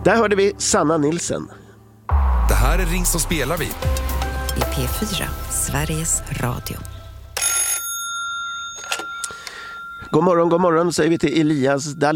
Där hörde vi Sanna Nilsen. Det här är Ring så spelar vi. I P4, Sveriges Radio. God morgon säger vi till Elias Dahl.